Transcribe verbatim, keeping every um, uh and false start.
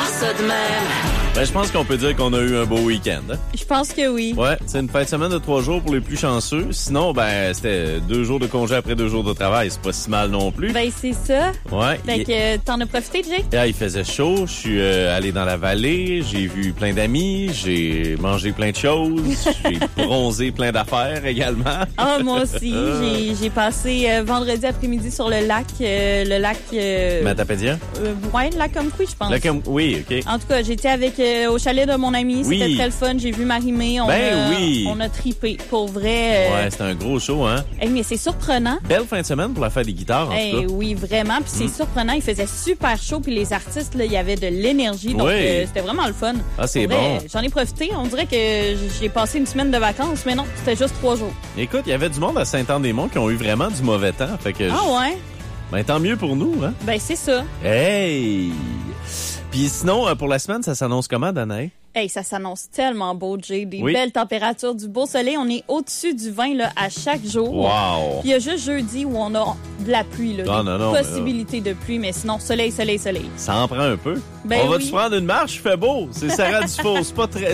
ça de même. Ben, je pense qu'on peut dire qu'on a eu un beau week-end. Hein? Je pense que oui. Ouais, c'est une fin de semaine de trois jours pour les plus chanceux. Sinon, ben, c'était deux jours de congé après deux jours de travail. C'est pas si mal non plus. Ben, c'est ça. Ouais. Fait il... que euh, t'en as profité, Jake? Ah, il faisait chaud. Je suis euh, allé dans la vallée. J'ai vu plein d'amis. J'ai mangé plein de choses. J'ai bronzé plein d'affaires également. Ah, moi aussi. j'ai, j'ai passé euh, vendredi après-midi sur le lac. Euh, le lac... Euh, Matapédia? Euh, ouais, le lac Comkoui, je pense. Lac Com... Oui, OK. En tout cas, j'étais avec euh, au chalet de mon ami. Oui. C'était très le fun. J'ai vu Marie-Mé. On Ben a, oui. On a tripé. Pour vrai. Euh... Ouais, c'était un gros show, hein? Hey, mais c'est surprenant. Belle fin de semaine pour la fête des guitares, en hey, tout cas. Oui, vraiment. Puis c'est Mm. surprenant. Il faisait super chaud. Puis les artistes, là, il y avait de l'énergie. Donc, Oui. euh, c'était vraiment le fun. Ah, c'est Pour vrai, bon. J'en ai profité. On dirait que j'ai passé une semaine de vacances. Mais non, c'était juste trois jours. Écoute, il y avait du monde à Saint-Anne-des-Monts qui ont eu vraiment du mauvais temps. Fait que Ah je- ouais? Ben, tant mieux pour nous, hein? Ben, c'est ça. Hey! Puis sinon, euh, pour la semaine, ça s'annonce comment, Danae? Hey, ça s'annonce tellement beau, Jay. Des Oui. belles températures, du beau soleil. On est au-dessus du vingt là, à chaque jour. Wow! Puis il y a juste jeudi où on a de la pluie, là, Non, des non, non, mais possibilités de pluie, mais sinon, soleil, soleil, soleil. Ça en prend un peu. Ben On va oui. te prendre une marche? Il fait beau. C'est Sarah Dufault. C'est pas très...